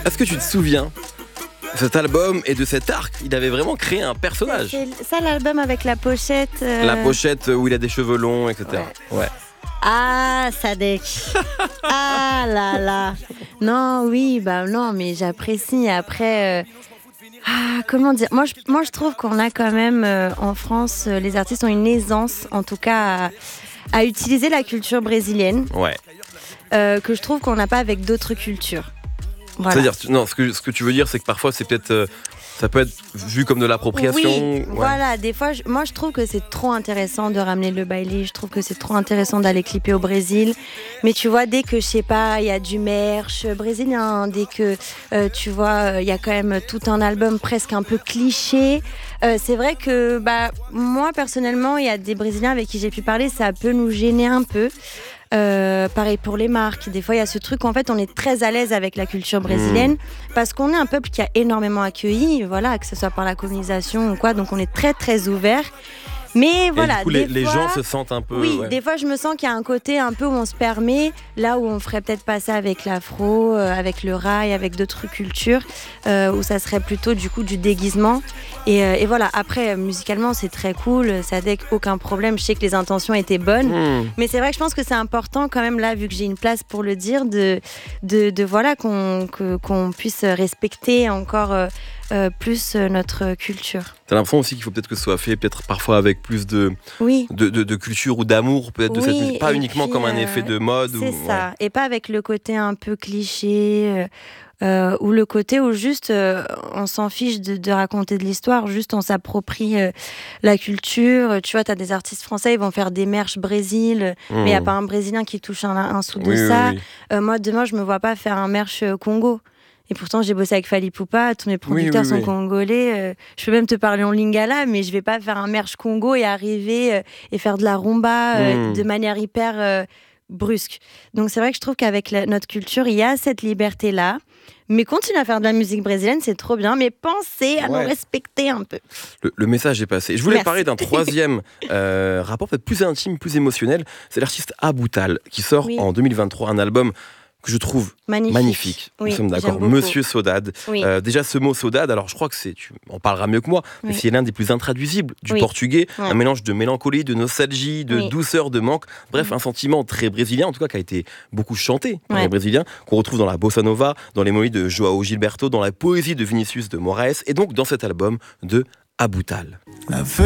Est-ce que tu te souviens de cet album et de cet arc? Il avait vraiment créé un personnage. C'est ça l'album avec la pochette. La pochette où il a des cheveux longs, etc. Ouais. Ah, Sadek. Ah là là. Non, oui, bah non, mais j'apprécie. Après, comment dire, moi je trouve qu'on a quand même, en France, les artistes ont une aisance, en tout cas, à utiliser la culture brésilienne, Ouais. que je trouve qu'on n'a pas avec d'autres cultures. Voilà. C'est-à-dire, non, ce que tu veux dire, c'est que parfois, c'est peut-être, ça peut être vu comme de l'appropriation. Oui, Ouais. voilà, des fois, moi je trouve que c'est trop intéressant de ramener le baile, je trouve que c'est trop intéressant d'aller clipper au Brésil, mais tu vois, dès que, je sais pas, il y a du merch brésilien, dès que, tu vois, il y a quand même tout un album presque un peu cliché, c'est vrai que, moi personnellement, il y a des Brésiliens avec qui j'ai pu parler, ça peut nous gêner un peu. Pareil pour les marques. Des fois, il y a ce truc, en fait, on est très à l'aise avec la culture brésilienne parce qu'on est un peuple qui a énormément accueilli, voilà, que ce soit par la colonisation ou quoi. Donc, on est très, très ouvert. Mais voilà, et du coup, les gens se sentent un peu. Oui, ouais. des fois, je me sens qu'il y a un côté un peu où on se permet, là où on ferait peut-être pas ça avec l'afro, avec le rail, avec d'autres cultures, où ça serait plutôt du coup du déguisement. Et voilà, après, musicalement, c'est très cool, ça n'a aucun problème. Je sais que les intentions étaient bonnes, mais c'est vrai que je pense que c'est important quand même, là, vu que j'ai une place pour le dire, de voilà, qu'on puisse respecter encore plus notre culture. T'as l'impression aussi qu'il faut peut-être que ce soit fait peut-être parfois avec plus de culture ou d'amour peut-être de cette musique, pas uniquement comme un effet de mode. C'est ça, ouais. Et pas avec le côté un peu cliché ou le côté où juste on s'en fiche de raconter de l'histoire, juste on s'approprie la culture. Tu vois, t'as des artistes français, ils vont faire des merch Brésil, mais il n'y a pas un Brésilien qui touche un sou de ça. Moi, demain, je me vois pas faire un merch Congo. Et pourtant, j'ai bossé avec Fally Ipupa, tous mes producteurs sont congolais. Je peux même te parler en lingala, mais je vais pas faire un merch Congo et arriver et faire de la rumba de manière hyper brusque. Donc c'est vrai que je trouve qu'avec notre culture, il y a cette liberté-là. Mais continuer à faire de la musique brésilienne, c'est trop bien. Mais pensez à nous respecter un peu. Le message est passé. Je voulais parler d'un troisième rapport peut-être plus intime, plus émotionnel. C'est l'artiste Abutal qui sort en 2023 un album que je trouve magnifique. Oui, nous sommes d'accord. Monsieur Saudade. Oui. Déjà, ce mot Saudade, alors je crois que tu en parleras mieux que moi, mais c'est l'un des plus intraduisibles du portugais. Un mélange de mélancolie, de nostalgie, de douceur, de manque. Bref, un sentiment très brésilien, en tout cas, qui a été beaucoup chanté par les Brésiliens, qu'on retrouve dans la bossa nova, dans les mélodies de João Gilberto, dans la poésie de Vinícius de Moraes, et donc dans cet album de Abutal.